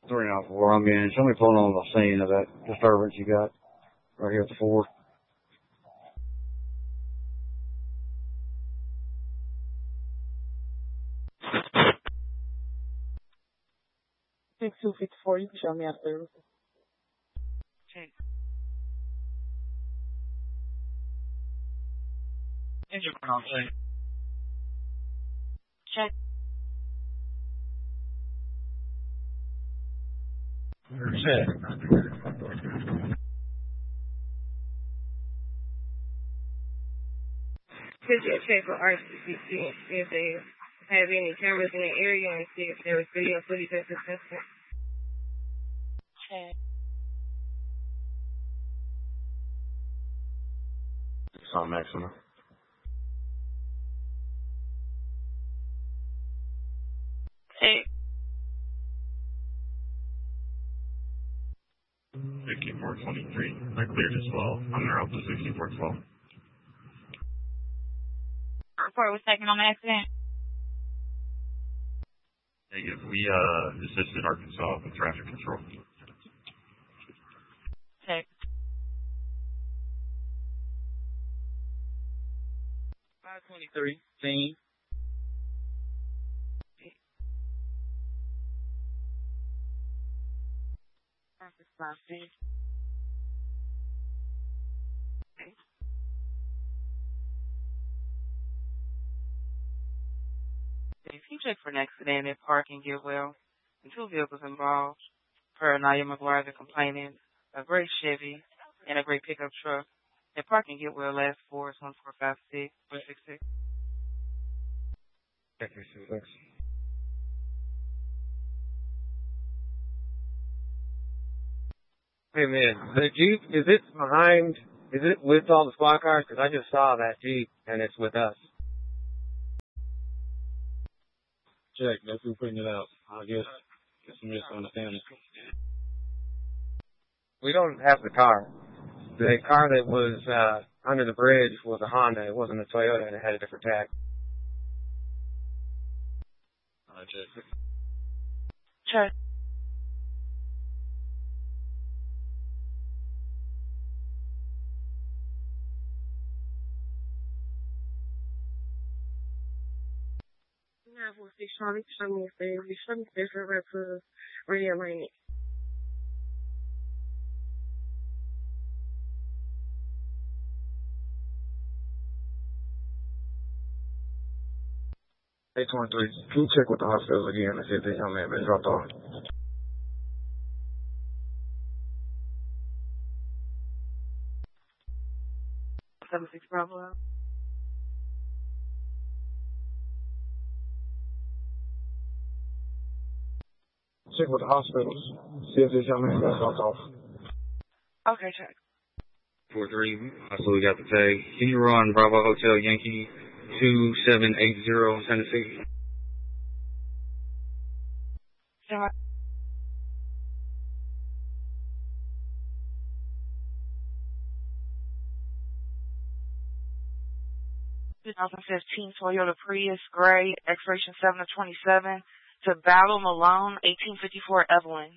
394. I'm in. Somebody pulling on the scene of that disturbance you got right here at the 4. Six 254. You can show me out there. Okay. Engine going on scene. Check. Set. 50 check for RCCC, see if they have any cameras in the area and see if there was video footage that's consistent. Check. It's on maximum. Check. 6423. I cleared as well. On the route to 6412. Report was taken on the accident. Negative. We assisted Arkansas with traffic control. Check. 523. Scene. If you check for an accident at Park and Gilwell, and 2 vehicles involved, per Naya McGuire, the complainant, a gray Chevy, and a gray pickup truck. At Park and Gilwell, last 4 is 1456 166. Check 326. Hey man, the Jeep, is it with all the squad cars? Because I just saw that Jeep and it's with us. Check, that's who putting it out. I guess some misunderstanding. We don't have the car. The car that was under the bridge was a Honda. It wasn't a Toyota and it had a different tag. Check. Check. Show me if there's a rep for Radio Lane. Hey, 23. Can you check with the hospitals again and see if this young man been dropped off? 76 Bravo. Check with the hospitals. See if this young man got dropped off. Okay, check. 4-3. So we got the tag. Can you run Bravo Hotel Yankee 2780 Tennessee? Check. Two 2015 Toyota Prius gray, expiration 7/27 to Battle Malone, 1854 Evelyn.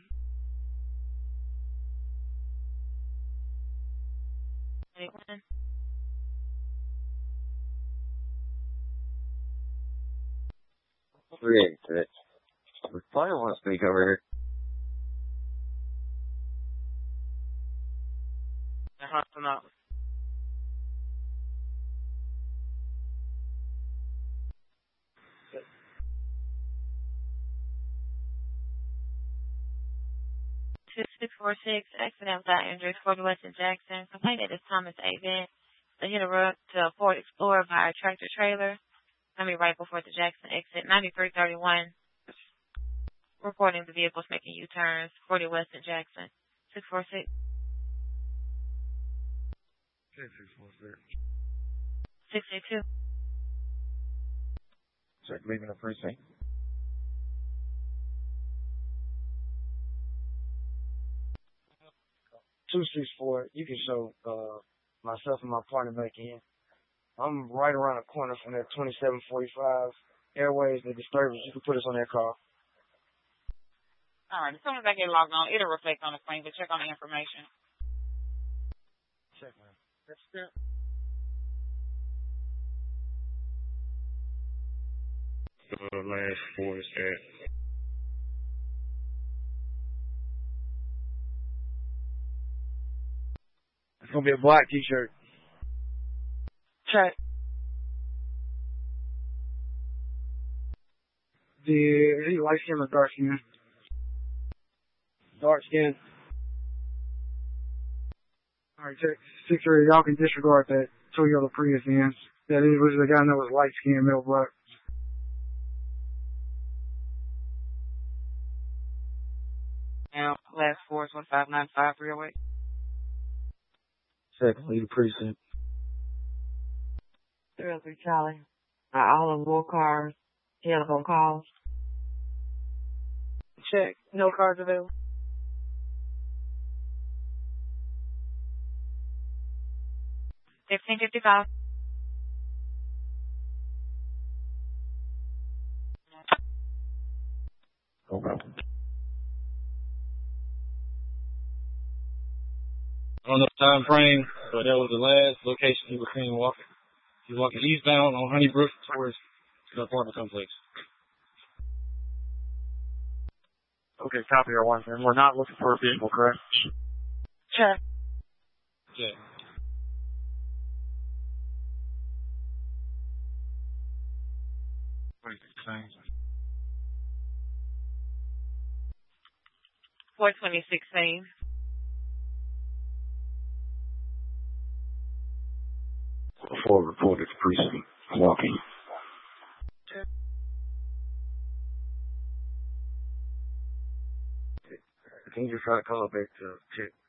Create it. We probably want to speak over here. No. 2646, accident without injuries, 40 West in Jackson. Complainant is Thomas A. Vance. They hit a road to a Ford Explorer by a tractor trailer. Right before the Jackson exit, 9331. Reporting the vehicle's making U-turns, 40 West in Jackson. 646. 682. Check leaving the precinct. 264. You can show myself and my partner back in. I'm right around the corner from that 2745 Airways, the disturbance. You can put us on that call. All right. As soon as I get logged on, it'll reflect on the screen, but check on the information. Check, ma'am. That's it. The last four is that. It's gonna be a black T-shirt. Check. Is he light skin or dark skin? Dark skin. Alright, check 6-3. Y'all can disregard that Toyota Prius then. That was the guy that was light skin, middle black. Now, last four is 1595308. Second lead precinct. 303 Charlie. All of war cars, telephone calls. Check. No cars available. 1555. Okay. I don't know the time frame, but that was the last location he was seen walking. He was walking eastbound on Honeybrook towards the apartment complex. Okay, copy our one. And we're not looking for a vehicle, correct? Check. Yeah. Thanks. 42016. Before reported precinct. Walking. Can you just try to call back to check